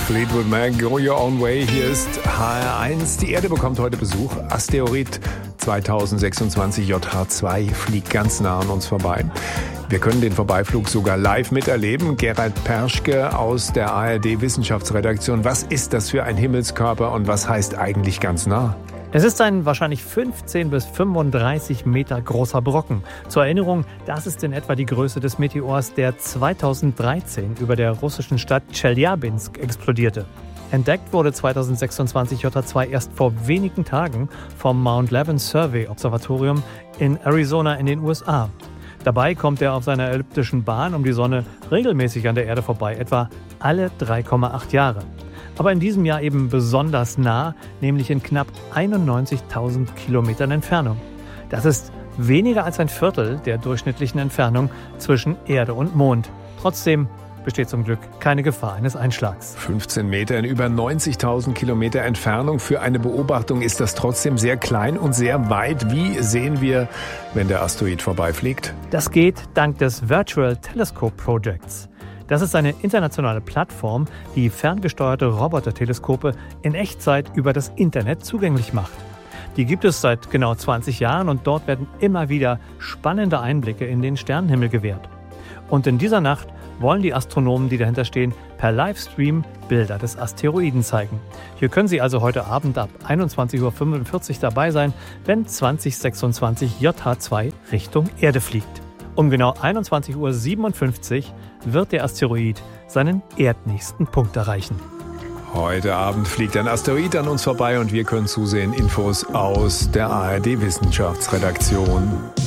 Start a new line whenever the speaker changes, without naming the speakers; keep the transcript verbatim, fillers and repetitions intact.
Fleetwood Mac, Go Your Own Way. Hier ist H R eins. Die Erde bekommt heute Besuch. Asteroid zweitausendsechsundzwanzig J H zwei fliegt ganz nah an uns vorbei. Wir können den Vorbeiflug sogar live miterleben. Gerald Perschke aus der A R D-Wissenschaftsredaktion. Was ist das für ein Himmelskörper und was heißt eigentlich ganz nah?
Es ist ein wahrscheinlich fünfzehn bis fünfunddreißig Meter großer Brocken. Zur Erinnerung, das ist in etwa die Größe des Meteors, der zweitausenddreizehn über der russischen Stadt Tscheljabinsk explodierte. Entdeckt wurde zweitausendsechsundzwanzig J H zwei erst vor wenigen Tagen vom Mount Levin Survey Observatorium in Arizona in den U S A. Dabei kommt er auf seiner elliptischen Bahn um die Sonne regelmäßig an der Erde vorbei, etwa alle drei Komma acht Jahre. Aber in diesem Jahr eben besonders nah, nämlich in knapp einundneunzigtausend Kilometern Entfernung. Das ist weniger als ein Viertel der durchschnittlichen Entfernung zwischen Erde und Mond. Trotzdem besteht zum Glück keine Gefahr eines Einschlags.
fünfzehn Meter in über neunzigtausend Kilometer Entfernung. Für eine Beobachtung ist das trotzdem sehr klein und sehr weit. Wie sehen wir, wenn der Asteroid vorbeifliegt?
Das geht dank des Virtual Telescope Projects. Das ist eine internationale Plattform, die ferngesteuerte Roboterteleskope in Echtzeit über das Internet zugänglich macht. Die gibt es seit genau zwanzig Jahren und dort werden immer wieder spannende Einblicke in den Sternenhimmel gewährt. Und in dieser Nacht wollen die Astronomen, die dahinter stehen, per Livestream Bilder des Asteroiden zeigen. Hier können Sie also heute Abend ab einundzwanzig Uhr fünfundvierzig dabei sein, wenn zwanzig sechsundzwanzig J H zwei Richtung Erde fliegt. Um genau einundzwanzig Uhr siebenundfünfzig wird der Asteroid seinen erdnächsten Punkt erreichen.
Heute Abend fliegt ein Asteroid an uns vorbei und wir können zusehen. Infos aus der A R D-Wissenschaftsredaktion.